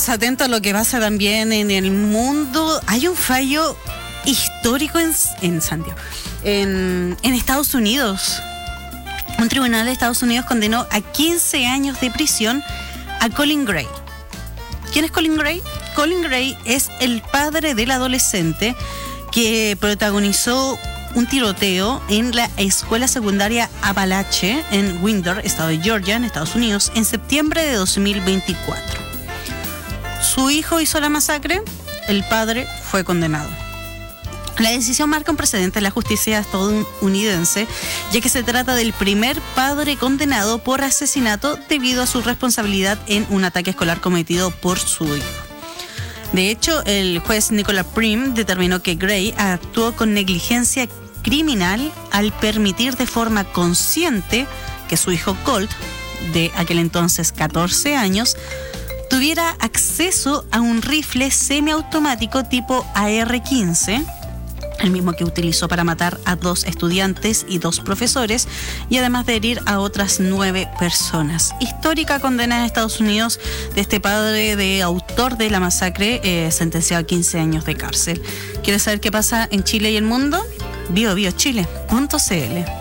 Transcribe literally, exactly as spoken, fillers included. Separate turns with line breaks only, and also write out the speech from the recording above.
atentos a lo que pasa también en el mundo. Hay un fallo histórico en, en Santiago, en, en Estados Unidos. Un tribunal de Estados Unidos condenó a quince años de prisión a Colin Gray. ¿Quién es Colin Gray? Colin Gray es el padre del adolescente que protagonizó un tiroteo en la escuela secundaria Apalache en Windsor, estado de Georgia, en Estados Unidos, en septiembre de dos mil veinticuatro. Su hijo hizo la masacre, el padre fue condenado. La decisión marca un precedente en la justicia estadounidense, ya que se trata del primer padre condenado por asesinato debido a su responsabilidad en un ataque escolar cometido por su hijo. De hecho, el juez Nicholas Prim determinó que Gray actuó con negligencia criminal al permitir de forma consciente que su hijo Colt, de aquel entonces catorce años, tuviera acceso a un rifle semiautomático tipo A R quince, el mismo que utilizó para matar a dos estudiantes y dos profesores, y además de herir a otras nueve personas. Histórica condena en Estados Unidos de este padre de autor de la masacre, eh, sentenciado a quince años de cárcel. ¿Quieres saber qué pasa en Chile y el mundo? bio bio chile punto c l